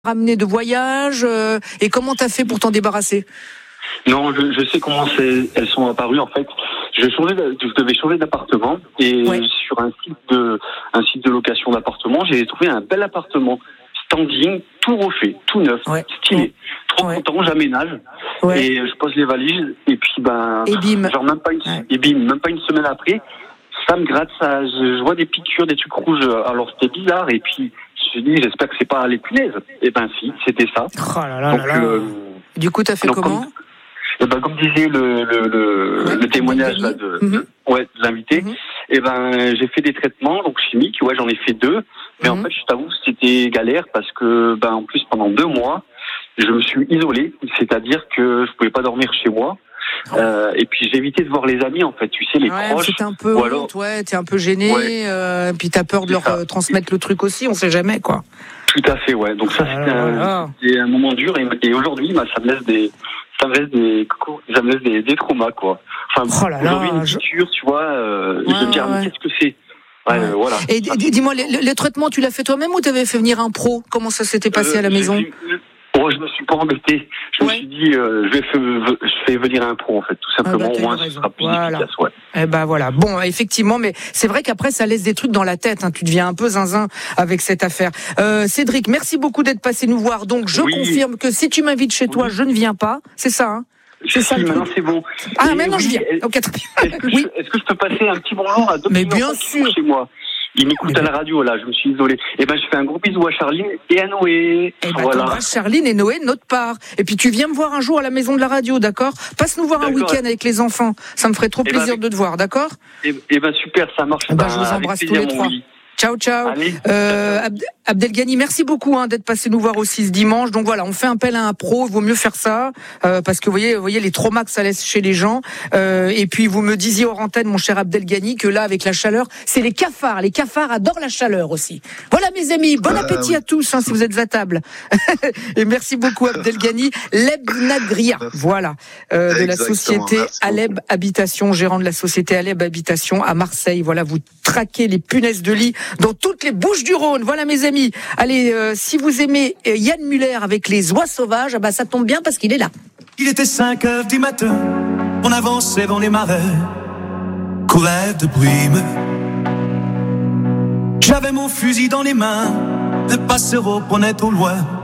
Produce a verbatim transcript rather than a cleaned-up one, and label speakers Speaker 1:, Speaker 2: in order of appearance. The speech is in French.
Speaker 1: ramené de voyage euh, et comment t'as fait pour t'en débarrasser?
Speaker 2: Non, je, je sais comment c'est, elles sont apparues en fait. Je, changeais, je devais changer d'appartement et ouais. sur un site de un site de location d'appartement, j'ai trouvé un bel appartement standing, tout refait, tout neuf, ouais. stylé. Trop ouais. content, j'aménage ouais. et je pose les valises et puis ben
Speaker 1: et bim.
Speaker 2: genre même pas une ouais. et bim, même pas une semaine après, ça me gratte, ça, je, je vois des piqûres, des trucs rouges. Alors c'était bizarre et puis je me suis dit j'espère que c'est pas les punaises. Et ben si, c'était ça.
Speaker 1: Oh là là donc, là là. Euh, du coup t'as fait comment?
Speaker 2: Comme, Et ben, comme disait le, le, le, ouais, le témoignage là, de, mm-hmm. ouais, de l'invité, mm-hmm. et ben, j'ai fait des traitements donc chimiques, ouais, j'en ai fait deux, mais mm-hmm. en fait, je t'avoue, c'était galère parce que, ben, en plus, pendant deux mois, je me suis isolé, c'est-à-dire que je pouvais pas dormir chez moi. Euh, et puis j'ai évité de voir les amis en fait, tu sais, les
Speaker 1: ouais,
Speaker 2: proches.
Speaker 1: C'était un peu
Speaker 2: ou
Speaker 1: honte,
Speaker 2: alors...
Speaker 1: ouais, t'es un peu gêné, ouais. euh, puis t'as peur de leur euh, transmettre le truc aussi, on sait jamais quoi.
Speaker 2: Tout à fait, ouais. Donc ça
Speaker 1: ah,
Speaker 2: c'était,
Speaker 1: voilà.
Speaker 2: un, c'était un moment dur et, et aujourd'hui, bah, ça me laisse des, ça me laisse des, ça me laisse des, des traumas quoi. Enfin,
Speaker 1: oh là
Speaker 2: aujourd'hui
Speaker 1: là,
Speaker 2: une piqûre, je... tu vois, euh,
Speaker 1: ouais,
Speaker 2: je me dis
Speaker 1: ouais.
Speaker 2: qu'est-ce que c'est. Ouais, ouais. Euh, voilà.
Speaker 1: Et d- dis-moi, les, les traitements, tu l'as fait toi-même ou t'avais fait venir un pro? Comment ça s'était passé euh, à la maison?
Speaker 2: Vu... Oh, je me suis pas embêté. Je ouais. me suis dit, euh, je vais faire, je fais venir un pro en fait, tout simplement. Ah bah, au moins, ce sera plus voilà. efficace. Ouais.
Speaker 1: Eh ben voilà. Bon, effectivement, mais c'est vrai qu'après, ça laisse des trucs dans la tête. Hein. Tu deviens un peu zinzin avec cette affaire. Euh, Cédric, merci beaucoup d'être passé nous voir. Donc, je oui. confirme que si tu m'invites chez toi, oui. je ne viens pas. C'est ça. Hein
Speaker 2: c'est ça. Si, maintenant, c'est bon.
Speaker 1: Ah, et maintenant, oui, je viens. Ok, très bien.
Speaker 2: Est-ce que, oui. je, est-ce que je peux passer un petit bonjour à deux
Speaker 1: mais bien sûr.
Speaker 2: chez moi? Il m'écoute à la radio, là, je me suis isolé. Et ben, je fais un gros bisou à Charline et à Noé.
Speaker 1: Et ben, voilà. T'embrasses Charline et Noé de notre part. Et puis, tu viens me voir un jour à la maison de la radio, d'accord? Passe nous voir d'accord. un week-end avec les enfants. Ça me ferait trop et plaisir ben, de te voir, d'accord?
Speaker 2: Et, et ben, super, ça marche.
Speaker 1: Ben, je vous embrasse tous les trois. Lit. Ciao, ciao. Euh, Abd- Abdelghani, merci beaucoup hein, d'être passé nous voir aussi ce dimanche. Donc voilà, on fait appel à un pro. Il vaut mieux faire ça euh, parce que vous voyez, vous voyez les traumas que ça laisse chez les gens. Euh, et puis vous me disiez hors antenne, mon cher Abdelghani, que là avec la chaleur, c'est les cafards. Les cafards adorent la chaleur aussi. Voilà mes amis, bon euh, appétit oui. à tous hein, si vous êtes à table. Et merci beaucoup Abdelghani. Leb Nadria, voilà, euh, de la société Aleb Habitation, gérant de la société Aleb Habitation à Marseille. Voilà, vous traquez les punaises de lit dans toutes les Bouches-du-Rhône. Voilà mes amis. Allez, euh, si vous aimez euh, Yann Muller avec les oies sauvages, bah ça tombe bien parce qu'il est là.
Speaker 3: Il était cinq heures du matin, on avançait dans les marais, courait de brume. J'avais mon fusil dans les mains, le passereau prenait au loin